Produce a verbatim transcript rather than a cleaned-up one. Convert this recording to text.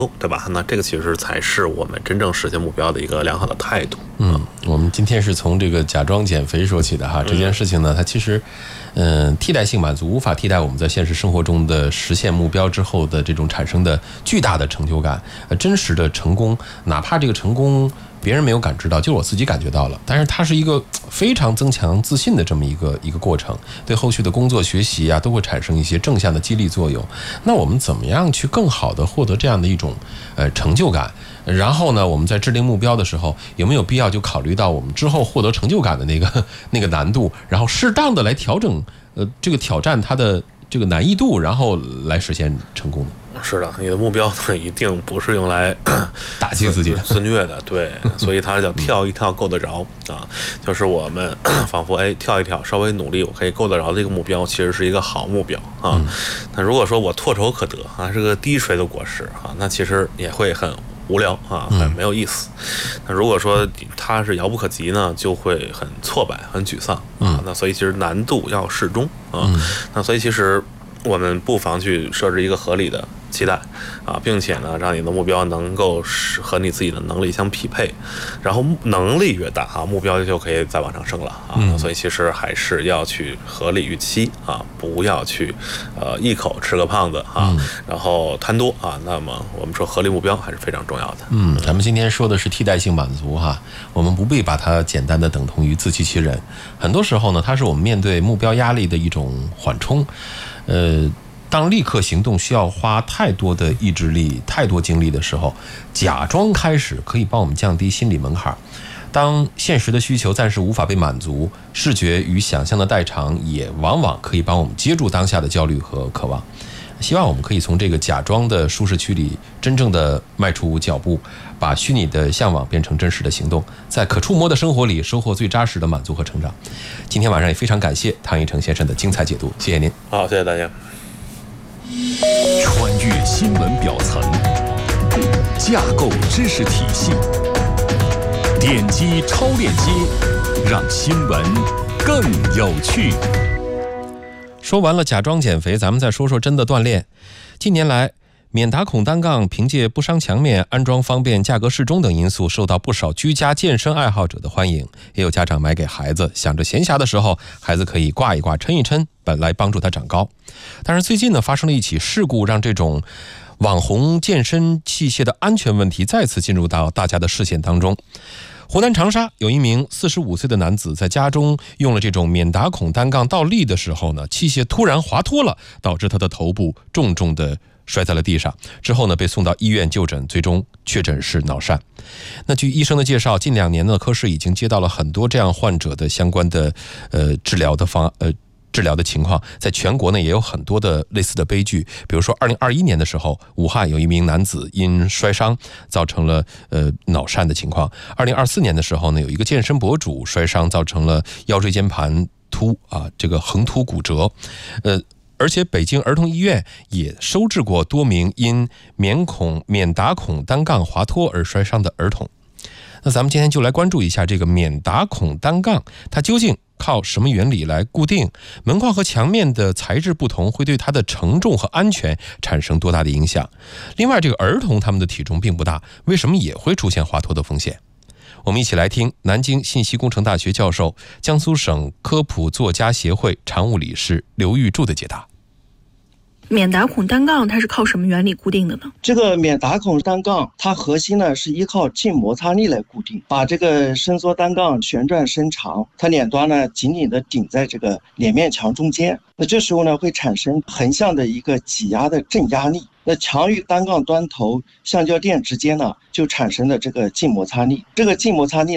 对吧？那这个其实才是我们真正实现目标的一个良好的态度。 嗯，我们今天是从这个假装减肥说起的哈。这件事情呢，它其实，嗯，替代性满足无法替代我们在现实生活中的实现目标之后的这种产生的巨大的成就感，呃，真实的成功，哪怕这个成功别人没有感知到，就我自己感觉到了，但是它是一个非常增强自信的这么一个一个过程，对后续的工作学习啊都会产生一些正向的激励作用。那我们怎么样去更好的获得这样的一种呃成就感？然后呢，我们在制定目标的时候，有没有必要就考虑到我们之后获得成就感的那个那个难度，然后适当的来调整呃这个挑战它的这个难易度，然后来实现成功呢？ 是的，你的目标呢一定不是用来打击自己、 自虐的，对，所以它叫跳一跳够得着啊，就是我们仿佛哎跳一跳，稍微努力，我可以够得着这个目标，其实是一个好目标啊。那如果说我唾手可得啊，是个滴水的果实啊，那其实也会很无聊啊，很没有意思。那如果说它是遥不可及呢，就会很挫败、很沮丧啊。那所以其实难度要适中啊。那所以其实我们不妨去设置一个合理的期待啊，并且呢，让你的目标能够和你自己的能力相匹配，然后能力越大啊，目标就可以再往上升了啊。嗯、所以其实还是要去合理预期啊，不要去呃一口吃个胖子啊，嗯、然后贪多啊。那么我们说合理目标还是非常重要的。 嗯，咱们今天说的是替代性满足哈，我们不必把它简单的等同于自欺欺人。很多时候呢，它是我们面对目标压力的一种缓冲，呃。当立刻行动需要花太多的意志力、太多精力的时候，假装开始可以帮我们降低心理门槛。当现实的需求暂时无法被满足，视觉与想象的代偿也往往可以帮我们接住当下的焦虑和渴望。希望我们可以从这个假装的舒适区里真正的迈出脚步，把虚拟的向往变成真实的行动，在可触摸的生活里收获最扎实的满足和成长。今天晚上也非常感谢唐一成先生的精彩解读，谢谢您。 好，谢谢大家。 穿越新闻表层，架构知识体系，点击超链接，让新闻更有趣。 说完了假装减肥，咱们再说说真的锻炼。近年来，免打孔单杠凭借不伤墙面、安装方便、价格适中等因素，受到不少居家健身爱好者的欢迎。也有家长买给孩子，想着闲暇的时候，孩子可以挂一挂、抻一抻，本来帮助他长高。但是最近呢，发生了一起事故，让这种网红健身器械的安全问题再次进入到大家的视线当中。湖南长沙有一名四十五岁的男子在家中用了这种免打孔单杠倒立的时候呢，器械突然滑脱了，导致他的头部重重的摔在了地上。之后呢，被送到医院就诊，最终确诊是脑疝。那据医生的介绍，近两年呢，科室已经接到了很多这样患者的相关的呃治疗的方呃。治疗的情况，在全国呢也有很多的类似的悲剧。比如说二零二一年的时候，武汉有一名男子因摔伤造成了呃脑疝的情况。二零二四年的时候呢，有一个健身博主摔伤造成了腰椎间盘突啊这个横突骨折。呃而且北京儿童医院也收治过多名因免孔免打孔单杠滑脱而摔伤的儿童。那咱们今天就来关注一下这个免打孔单杠，它究竟靠什么原理来固定？门框和墙面的材质不同，会对它的承重和安全产生多大的影响？另外，这个儿童他们的体重并不大，为什么也会出现滑脱的风险？我们一起来听南京信息工程大学教授、江苏省科普作家协会常务理事刘玉柱的解答。 免打孔单杠它是靠什么原理固定的呢？ 这个免打孔单杠它核心呢是依靠静摩擦力来固定，把这个伸缩单杠旋转伸长，它脸端呢紧紧的顶在这个脸面墙中间，那这时候呢会产生横向的一个挤压的正压力，那墙与单杠端头橡胶垫之间呢就产生了这个静摩擦力，这个静摩擦力